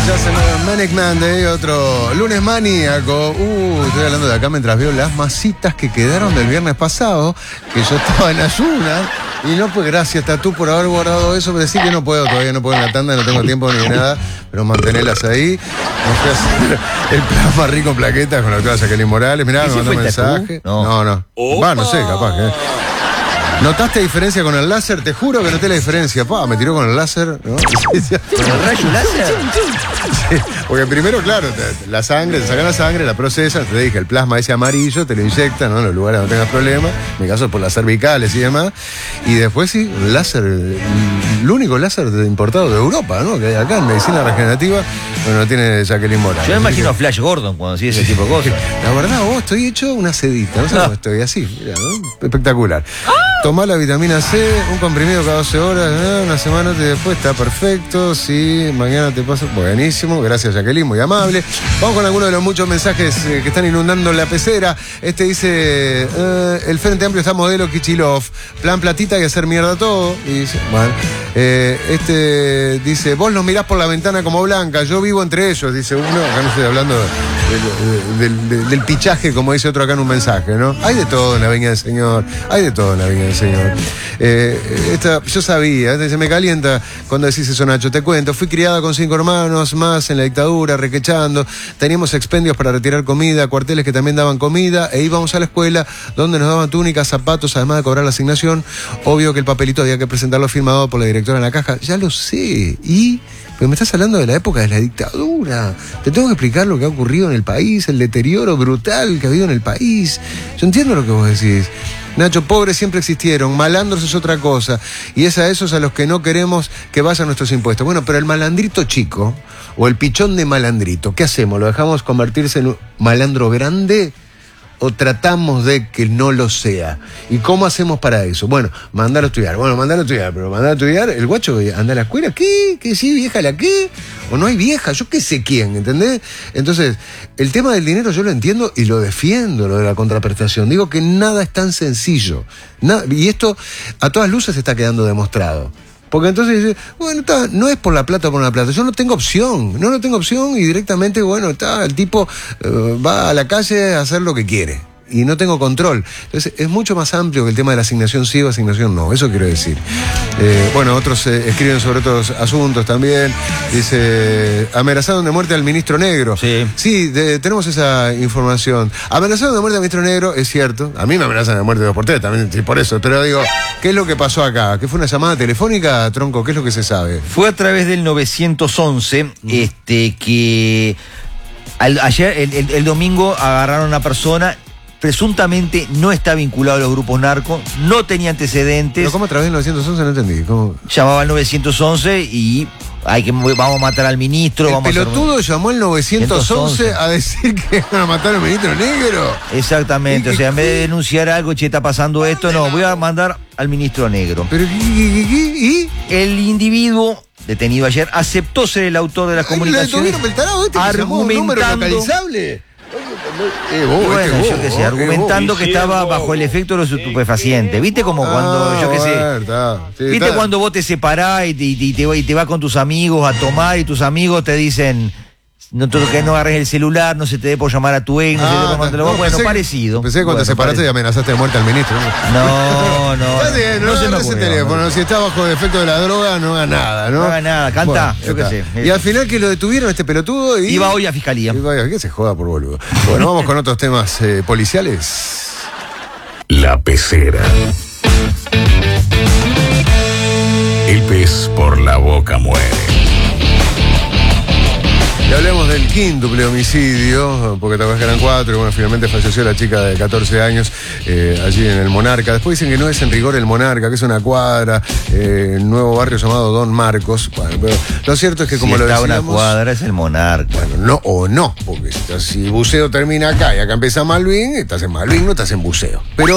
Ya se me Manic Monday, otro lunes maníaco. Estoy hablando de acá mientras veo las masitas que quedaron del viernes pasado, que yo estaba en ayunas. Y no, pues gracias, Tatú, por haber guardado eso, pero decir que no puedo, todavía no puedo en la tanda, no tengo tiempo ni nada, pero mantenerlas ahí. Me fui a hacer el plasma rico en plaquetas con la doctora Jacqueline Morales. Mirá, me mandó un mensaje. No. Va, no sé, capaz que. ¿Notaste diferencia con el láser? Te juro que noté la diferencia. Me tiró con el láser, ¿no? ¿Con el rayo láser? Sí, porque primero, claro, la sangre, te sacan la sangre, la procesan, te dije, el plasma ese amarillo, te lo inyectan, ¿no? En los lugares donde tengas problemas, en mi caso por las cervicales y demás. Y después sí, el láser, el único láser importado de Europa, ¿no? Que hay acá en medicina regenerativa, no tiene Jacqueline Morales. Yo me imagino a Flash Gordon cuando hacía ese tipo de cosas. La verdad, estoy hecho una sedita, no sé cómo estoy, así, mirá, ¿no? Espectacular. Tomá la vitamina C, un comprimido cada 12 horas, una semana después está perfecto, sí, mañana te paso, buenísimo, gracias Jacqueline, muy amable. Vamos con algunos de los muchos mensajes que están inundando la pecera. Este dice, el Frente Amplio está modelo Kichilov, plan platita y hacer mierda todo. Y dice, bueno, este dice, vos los mirás por la ventana como Blanca, yo vivo entre ellos, dice uno, acá no estoy hablando del pichaje, como dice otro acá en un mensaje, ¿no? Hay de todo en la Viña del Señor, hay de todo en la Viña del Señor. Yo sabía, se me calienta cuando decís eso, Nacho, te cuento, fui criada con 5 hermanos más en la dictadura, requechando, teníamos expendios para retirar comida, cuarteles que también daban comida, e íbamos a la escuela donde nos daban túnicas, zapatos, además de cobrar la asignación. Obvio que el papelito había que presentarlo firmado por la directora en la caja, ya lo sé, pero me estás hablando de la época de la dictadura. Te tengo que explicar lo que ha ocurrido en el país, el deterioro brutal que ha habido en el país. Yo entiendo lo que vos decís. Nacho, pobres siempre existieron, malandros es otra cosa, y es a esos a los que no queremos que vayan nuestros impuestos. Bueno, pero el malandrito chico, o el pichón de malandrito, ¿qué hacemos? ¿Lo dejamos convertirse en un malandro grande? ¿O tratamos de que no lo sea? ¿Y cómo hacemos para eso? Bueno, mandalo a estudiar. Pero mandalo a estudiar, el guacho anda a la escuela, ¿qué? ¿Qué sí, vieja la qué? ¿O no hay vieja? Yo qué sé quién, ¿entendés? Entonces, el tema del dinero yo lo entiendo y lo defiendo, lo de la contraprestación. Digo que nada es tan sencillo. Y esto a todas luces está quedando demostrado. Porque entonces dice, bueno, no es por la plata o por la plata, yo no tengo opción y directamente, el tipo va a la calle a hacer lo que quiere y no tengo control. Entonces es mucho más amplio que el tema de la asignación sí o asignación no, eso quiero decir. Otros escriben sobre otros asuntos también. Dice, amenazaron de muerte al ministro negro. Sí, tenemos esa información. Amenazaron de muerte al ministro negro, es cierto. A mí me amenazan de muerte 2x3 también, sí, por eso. Pero digo, ¿qué es lo que pasó acá? ¿Qué fue una llamada telefónica, Tronco? ¿Qué es lo que se sabe? Fue a través del 911, que ayer, el domingo, agarraron a una persona. Presuntamente no está vinculado a los grupos narcos, no tenía antecedentes. ¿Pero cómo a través del 911? No entendí. ¿Cómo? Llamaba al 911 y vamos a matar al ministro. El pelotudo llamó al 911 a decir que van a matar al ministro negro. Exactamente, o sea, en vez de denunciar algo, está pasando esto, no, voy a mandar al ministro negro. ¿Pero y? El individuo detenido ayer aceptó ser el autor de las comunicaciones. Argumentando localizable. Argumentando que estaba bajo el efecto de los estupefacientes. ¿Viste como cuando, ¿viste cuando vos te separás y te vas con tus amigos a tomar y tus amigos te dicen, que no agarres el celular, no se te dé por llamar a tu ex, no se te dé por cuando lo bueno, parecido. Pensé que cuando te separaste y amenazaste de muerte al ministro. No se me ese teléfono. Si está bajo el efecto de la droga, no haga nada, ¿no? No haga nada, canta, yo qué sé. Y al final que lo detuvieron este pelotudo y... Iba hoy a fiscalía. Que se joda por boludo. Bueno, vamos con otros temas policiales. La pecera. El pez por la boca muere. Y hablemos del quíntuple homicidio, porque te acuerdas que eran 4, y finalmente falleció la chica de 14 años allí en el Monarca. Después dicen que no es en rigor el Monarca, que es una cuadra, el nuevo barrio llamado Don Marcos. Bueno, pero lo cierto es que como lo decíamos... una cuadra es el Monarca. Bueno, porque si buceo termina acá y acá empieza Malvin, estás en Malvin, no estás en buceo. Pero